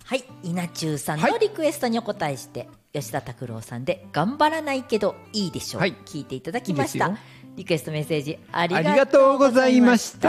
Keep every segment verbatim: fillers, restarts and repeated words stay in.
はい、稲中さんのリクエストにお答えして、はい、吉田拓郎さんで頑張らないけどいいでしょう、はい、聞いていただきました。いいリクエストメッセージありがとうございました。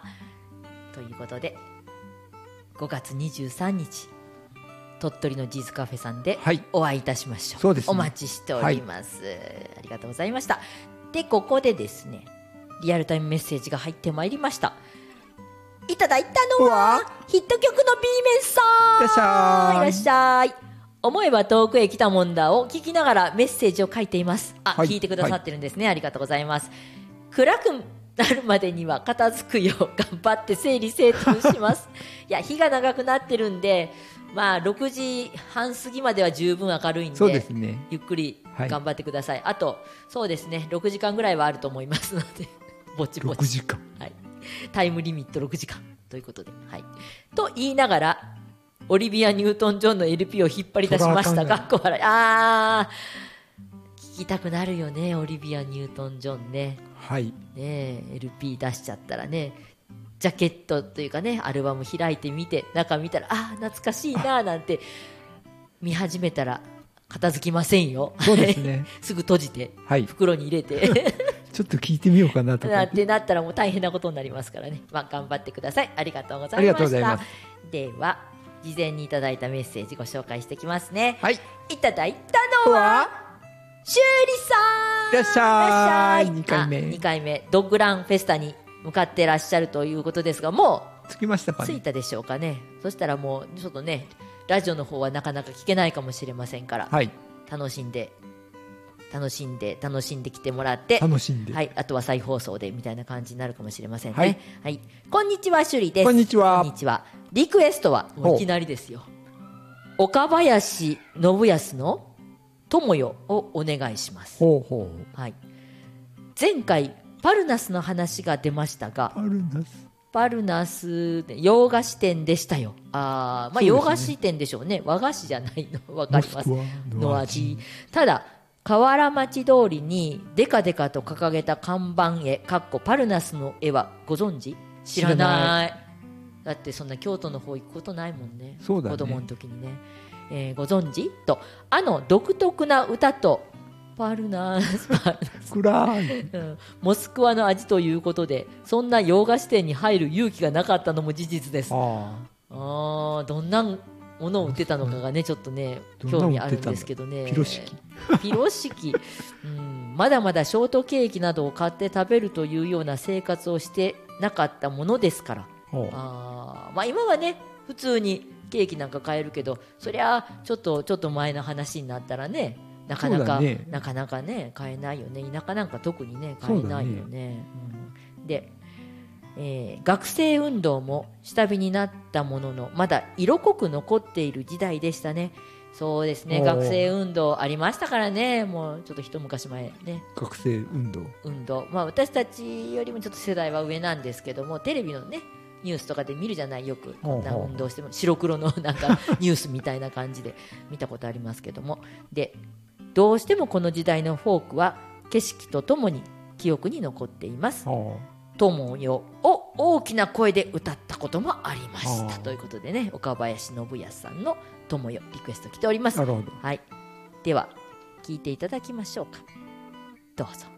ということでごがつにじゅうさんにち鳥取のジーズカフェさんでお会いいたしましょう。そうですね、お待ちしております、はい、ありがとうございました。でここでですねリアルタイムメッセージが入ってまいりました。いただいたのはヒット曲の B 面さん、いらっしゃい、いらっしゃい。思えば遠くへ来たもんだを聞きながらメッセージを書いています。あ、はい、聞いてくださってるんですね、はい、ありがとうございます。暗くなるまでには片付くよう頑張って整理整頓しますいや日が長くなってるんで、まあろくじはん過ぎまでは十分明るいんで、そうですね、ゆっくり頑張ってください、はい、あとそうですねろくじかんぐらいはあると思いますのでぼちぼちろくじかん、はい、タイムリミットろくじかんということで、はい、と言いながらオリビア・ニュートン・ジョンの エルピー を引っ張り出しましたが、あー聞きたくなるよね、オリビア・ニュートン・ジョンね、はい、ね エルピー 出しちゃったらね、ジャケットというかねアルバム開いてみて中見たらあ懐かしいななんて見始めたら片付きませんよ。そうですねすぐ閉じて、はい、袋に入れてちょっと聞いてみようかなとかってなったらもう大変なことになりますからね、まあ、頑張ってください。ありがとうございました。では事前にいただいたメッセージご紹介してきますね、はい、いただいたのは修理さん、いらっしゃい。にかいめにかいめドッグランフェスタに向かってらっしゃるということですが、もう着きましたかね。着いたでしょうかね。そしたらもうちょっとねラジオの方はなかなか聞けないかもしれませんから、はい、楽しんで楽しんで楽しんできてもらって、楽しんで、はい、あとは再放送でみたいな感じになるかもしれませんね、はいはい、こんにちはシュリです。こんにちは。こんにちは。リクエストはもういきなりですよ、岡林信康の友よをお願いします。ほうほう、はい、前回パルナスの話が出ましたが、パルナスパルナス洋菓子店でしたよ。あ、まあ、洋菓子店でしょうね、和菓子じゃないの分かりますの味。ただ河原町通りにデカデカと掲げた看板絵かっこパルナスの絵はご存知？知らない。だってそんな京都の方行くことないもんね。そうだね、子供の時にね、えー、ご存知とあの独特な歌とパルナスパルナス暗い、うん、モスクワの味ということでそんな洋菓子店に入る勇気がなかったのも事実です。ああ、どんなものを売ってたのかがねちょっとね興味あるんですけどね。ピロシキピロシキ、うん、まだまだショートケーキなどを買って食べるというような生活をしてなかったものですから、あ、まあ、今はね普通にケーキなんか買えるけど、そりゃちょっとちょっと前の話になったらねなかなか、ね、なかなかね買えないよね。田舎なんか特にね買えないよね、ね、うん、で、えー、学生運動も下火になったもののまだ色濃く残っている時代でしたね。そうですね、学生運動ありましたからね。もうちょっと一昔前ね、学生運動運動、まあ、私たちよりもちょっと世代は上なんですけども、テレビのねニュースとかで見るじゃない、よくこんな運動しても白黒のなんかニュースみたいな感じで見たことありますけども、でどうしてもこの時代のフォークは景色とともに記憶に残っています。友よを大きな声で歌ったこともありましたということでね、岡林信康さんの友よリクエスト来ております。なるほど、はい、では聞いていただきましょうか。どうぞ。